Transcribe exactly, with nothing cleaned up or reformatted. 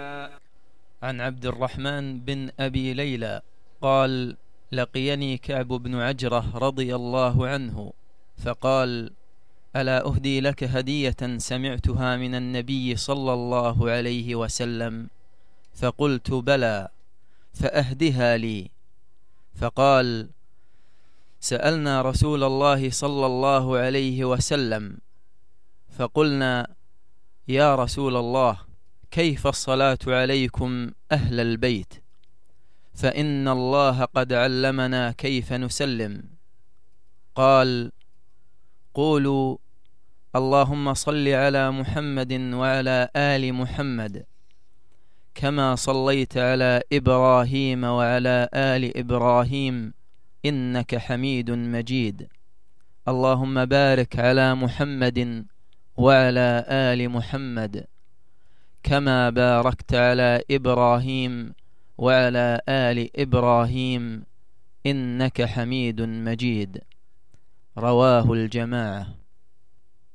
مسلما. عن عبد الرحمن بن أبي ليلى قال: لقيني كعب بن عجرة رضي الله عنه فقال: ألا أهدي لك هدية سمعتها من النبي صلى الله عليه وسلم؟ فقلت: بلى، فأهدها لي. فقال: سألنا رسول الله صلى الله عليه وسلم فقلنا: يا رسول الله، كيف الصلاة عليكم أهل البيت؟ فإن الله قد علمنا كيف نسلم. قال: قولوا: اللهم صل على محمد وعلى آل محمد كما صليت على إبراهيم وعلى آل إبراهيم إنك حميد مجيد. اللهم بارك على محمد وعلى آل محمد كما باركت على إبراهيم وعلى آل إبراهيم إنك حميد مجيد. رواه الجماعة.